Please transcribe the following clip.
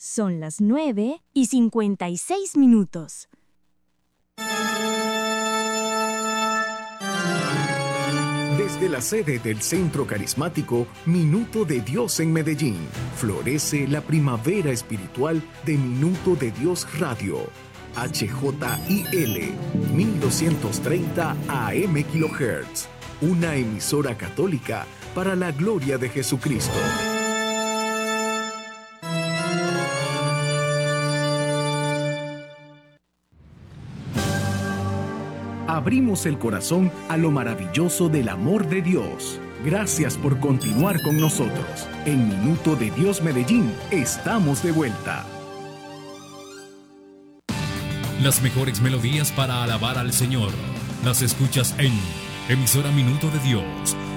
Son las 9:56. Desde la sede del Centro Carismático Minuto de Dios en Medellín, florece la primavera espiritual de Minuto de Dios Radio. HJIL 1230 AM kHz, una emisora católica para la gloria de Jesucristo. Abrimos el corazón a lo maravilloso del amor de Dios. Gracias por continuar con nosotros. En Minuto de Dios Medellín, estamos de vuelta. Las mejores melodías para alabar al Señor las escuchas en Emisora Minuto de Dios,